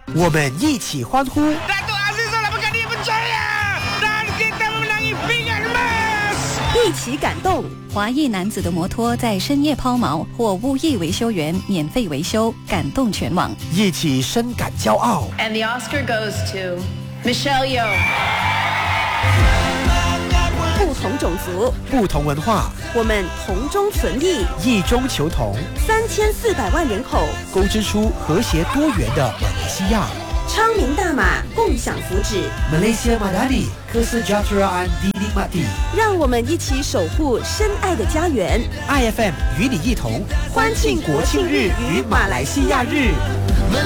我们一起欢呼。 一起感动， 华裔男子的摩托在深夜抛锚，或无意维修员免费维修，感动全网。 一起深感骄傲。 And the Oscar goes to Michelle Yeoh。 不同种族， 不同文化， 我们同中存异， 异中求同。 3400万人口， 勾织出和谐多元的马来西亚。 昌明大马，共享福祉。 Malaysia Madani, Kesejahteraan Dinikmati。 让我们一起守护深爱的家园。 IFM 与你一同欢庆国庆日与马来西亚日。